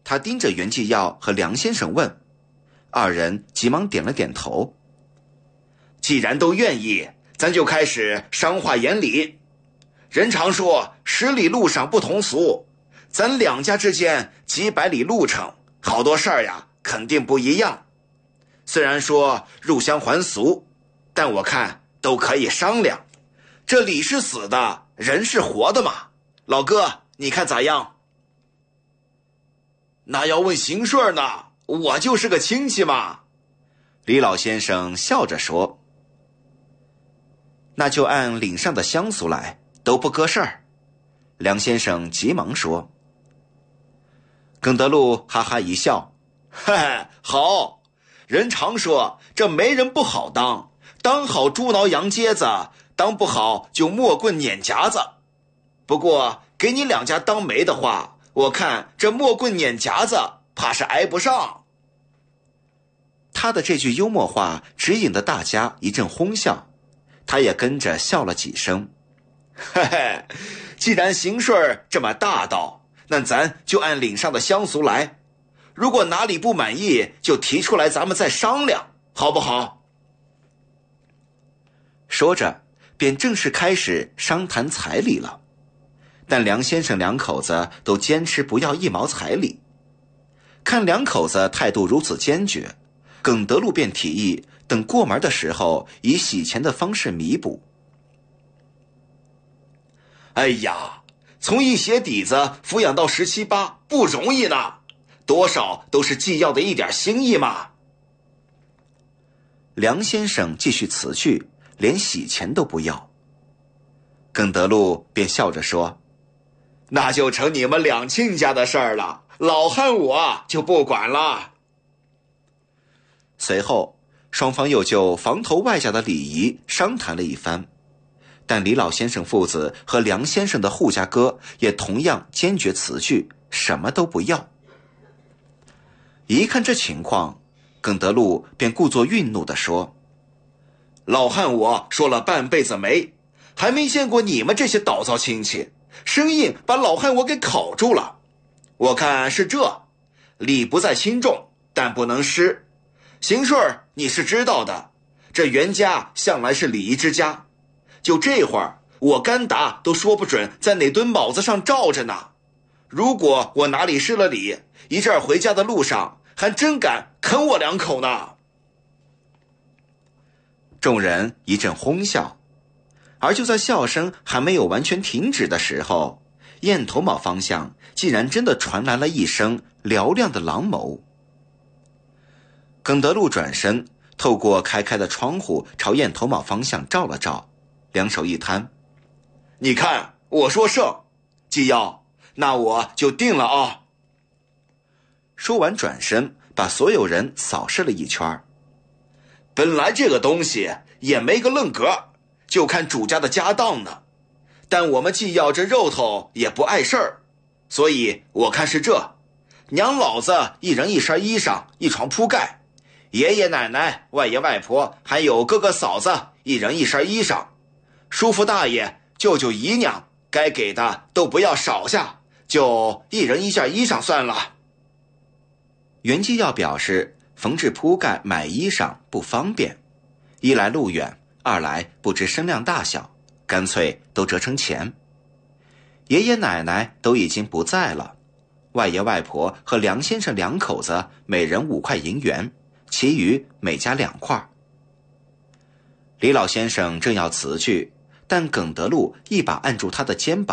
他盯着袁继耀和梁先生问，二人急忙点了点头。 既然都愿意，咱就开始商话言理。人常说十里路上不同俗，咱两家之间几百里路程，好多事儿呀肯定不一样。虽然说入乡还俗，但我看都可以商量。这理是死的，人是活的嘛。老哥，你看咋样？那要问邢顺呢，我就是个亲戚嘛。 李老先生笑着说，那就按领上的乡俗来，都不搁事儿。梁先生急忙说。耿德禄哈哈一笑， 嘿，好，人常说这媒人不好当，当好猪挠羊秸子，当不好就木棍撵夹子。不过给你两家当媒的话，我看这木棍撵夹子怕是挨不上。 他的这句幽默话指引得大家一阵哄笑，他也跟着笑了几声。 嘿嘿，既然邢顺这么大道，那咱就按领上的乡俗来。如果哪里不满意，就提出来，咱们再商量，好不好？ 说着便正式开始商谈彩礼了。但梁先生两口子都坚持不要1毛彩礼。看两口子态度如此坚决，耿德禄便提议等过门的时候以洗钱的方式弥补。 哎呀，从一鞋底子抚养到17、18不容易呢，多少都是既要的一点心意嘛。 梁先生继续辞去，连洗钱都不要。耿德禄便笑着说， 那就成你们两亲家的事儿了，老汉我就不管了。 随后双方又就房头外家的礼仪商谈了一番，但李老先生父子和梁先生的户家哥也同样坚决辞去，什么都不要。一看这情况，耿德禄便故作愠怒地说， 老汉我说了半辈子媒，还没见过你们这些倒灶亲戚，生硬把老汉我给烤住了。我看是这，礼不在轻重，但不能失。邢顺你是知道的，这袁家向来是礼仪之家，就这会儿我干打都说不准在哪墩卯子上罩着呢。如果我哪里失了礼，一阵回家的路上还真敢啃我2口呢。 众人一阵哄笑，而就在笑声还没有完全停止的时候，雁头卯方向竟然真的传来了一声嘹亮的狼嚎。耿德禄转身，透过开的窗户朝雁头卯方向照了照，两手一摊， 你看我说胜，纪要，那我就定了啊。 说完转身把所有人扫视了一圈。 本来这个东西也没个愣格，就看主家的家当呢。但我们既要这肉头也不碍事儿，所以我看是这，娘老子一人一身衣裳，一床铺盖，爷爷奶奶、外爷外婆还有哥哥嫂子一人一身衣裳，叔父大爷、舅舅姨娘该给的都不要少下，就一人一件衣裳算了。 袁继耀表示缝制铺盖买衣裳不方便，一来路远，二来不知身量大小，干脆都折成钱。爷爷奶奶都已经不在了，外爷外婆和梁先生两口子每人5块银元，其余每家2块。李老先生正要辞去，但耿德禄一把按住他的肩膀，